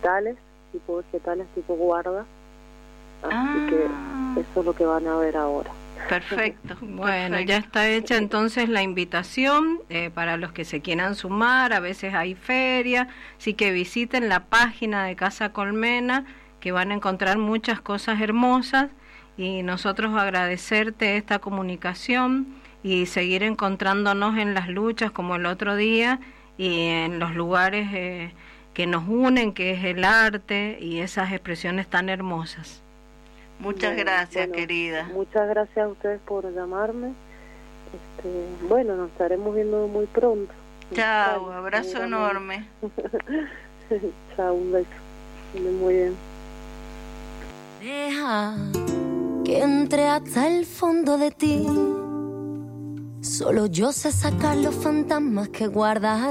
vegetales, tipo guarda. Así que eso es lo que van a ver ahora. Perfecto. Bueno, ya está hecha entonces la invitación para los que se quieran sumar. A veces hay feria, así que visiten la página de Casa Colmena, que van a encontrar muchas cosas hermosas, y nosotros agradecerte esta comunicación y seguir encontrándonos en las luchas como el otro día y en los lugares que nos unen, que es el arte y esas expresiones tan hermosas. Muchas gracias, querida. Muchas gracias a ustedes por llamarme. Bueno, nos estaremos viendo muy pronto. Chao, abrazo enorme. Chao, un beso. Muy bien. Deja que entre hasta el fondo de ti. Solo yo sé sacar los fantasmas que guardas